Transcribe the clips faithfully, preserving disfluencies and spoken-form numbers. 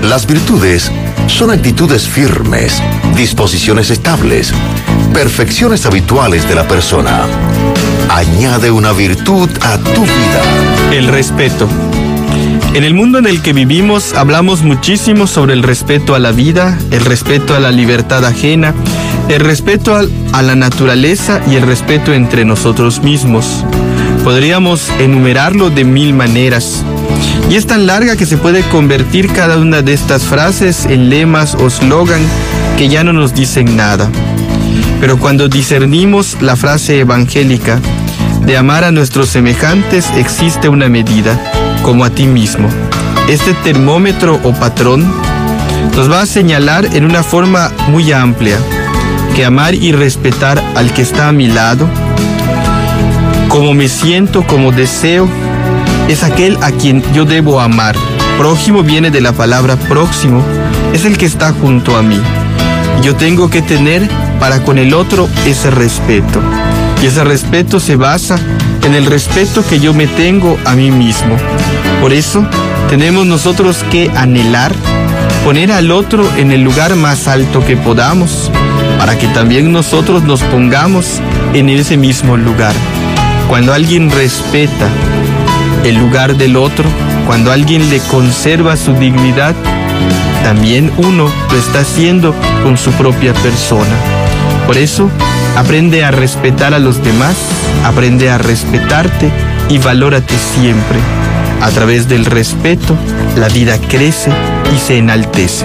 Las virtudes son actitudes firmes, disposiciones estables, perfecciones habituales de la persona. Añade una virtud a tu vida. El respeto. En el mundo en el que vivimos hablamos muchísimo sobre el respeto a la vida, el respeto a la libertad ajena, el respeto a, a la naturaleza y el respeto entre nosotros mismos. Podríamos enumerarlo de mil maneras. Y es tan larga que se puede convertir cada una de estas frases en lemas o eslogan que ya no nos dicen nada. Pero cuando discernimos la frase evangélica de amar a nuestros semejantes, existe una medida, como a ti mismo. Este termómetro o patrón nos va a señalar en una forma muy amplia que amar y respetar al que está a mi lado, como me siento, como deseo, es aquel a quien yo debo amar. Prójimo viene de la palabra próximo, es el que está junto a mí. Yo tengo que tener para con el otro ese respeto. Y ese respeto se basa en el respeto que yo me tengo a mí mismo. Por eso tenemos nosotros que anhelar, poner al otro en el lugar más alto que podamos, para que también nosotros nos pongamos en ese mismo lugar. Cuando alguien respeta el lugar del otro, cuando alguien le conserva su dignidad, también uno lo está haciendo con su propia persona. Por eso, aprende a respetar a los demás, aprende a respetarte y valórate siempre. A través del respeto, la vida crece y se enaltece.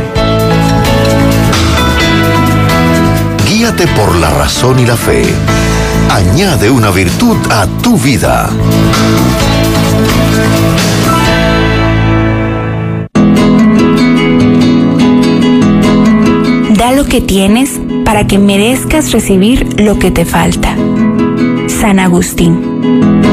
Guíate por la razón y la fe. Añade una virtud a tu vida. Da lo que tienes para que merezcas recibir lo que te falta. San Agustín.